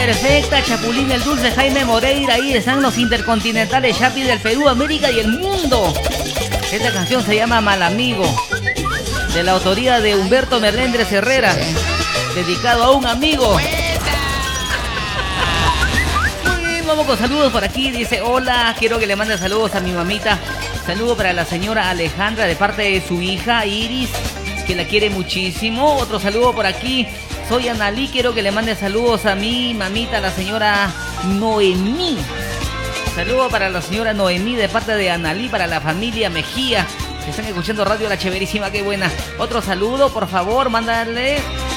Perfecta, Chapulín el Dulce, Jaime Moreira. Ahí están los intercontinentales Chapi del Perú, América y el mundo. Esta canción se llama Mal Amigo, de la autoría de Humberto Merléndez Herrera, dedicado a un amigo. Muy bien, vamos con saludos por aquí. Dice: hola, quiero que le mande saludos a mi mamita. Saludo para la señora Alejandra de parte de su hija Iris, que la quiere muchísimo. Otro saludo por aquí. Soy Analí, quiero que le mande saludos a mi mamita, la señora Noemí. Saludo para la señora Noemí de parte de Analí, para la familia Mejía, que están escuchando Radio La Chéverísima, qué buena. Otro saludo, por favor, mándale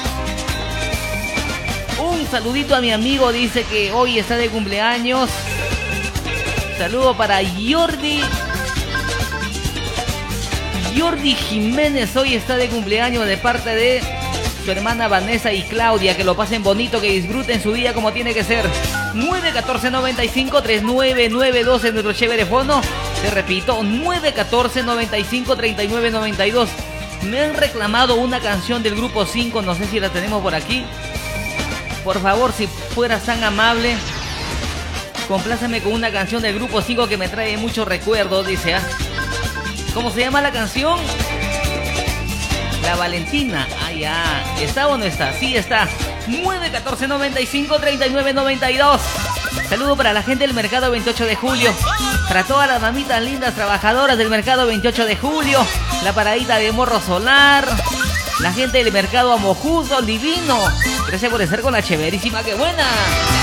un saludito a mi amigo, dice que hoy está de cumpleaños. Saludo para Jordi Jiménez, hoy está de cumpleaños de parte de su hermana Vanessa y Claudia. Que lo pasen bonito, que disfruten su día como tiene que ser. 914-95-3992 en nuestro chévere fono. Te repito, 914-95-3992. Me han reclamado una canción del grupo 5, no sé si la tenemos por aquí. Por favor, si fueras tan amable, compláceme con una canción del grupo 5 que me trae muchos recuerdos, dice. ¿Cómo se llama la canción? La Valentina. Ah, ya. ¿Está o no está? Sí, está. 914-95-3992. Saludo para la gente del Mercado 28 de Julio. Para todas las mamitas lindas trabajadoras del Mercado 28 de Julio. La paradita de Morro Solar. La gente del Mercado Amojú, Sol Divino. Gracias por estar con la Chéverísima. ¡Qué buena!